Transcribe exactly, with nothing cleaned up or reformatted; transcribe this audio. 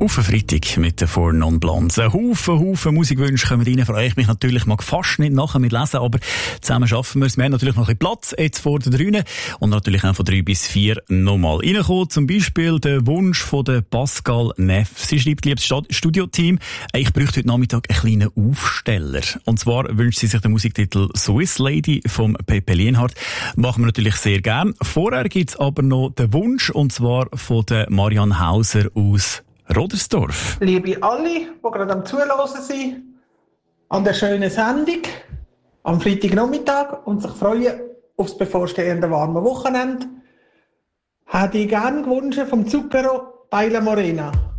Auf einen Freitag mit den Four Non Blondes. Ein Haufen, Haufen Musikwünsche kommen rein. Freue ich mich natürlich, mag fast nicht nachher mit lesen, aber zusammen schaffen wir es. Wir haben natürlich noch ein bisschen Platz jetzt vor den Drünen und natürlich auch von drei bis vier nochmal reinkommen. Zum Beispiel der Wunsch von der Pascal Neff. Sie schreibt, liebes Studioteam, ich bräuchte heute Nachmittag einen kleinen Aufsteller. Und zwar wünscht sie sich den Musiktitel Swiss Lady vom Pepe Lienhardt. Machen wir natürlich sehr gern. Vorher gibt's aber noch den Wunsch, und zwar von der Marianne Hauser aus Rodersdorf. Liebe alle, die gerade am Zuhören sind, an der schönen Sendung am Freitagnachmittag und sich freuen auf das bevorstehende warme Wochenende, hätte ich gerne gewünscht vom Zucchero Baila Morena.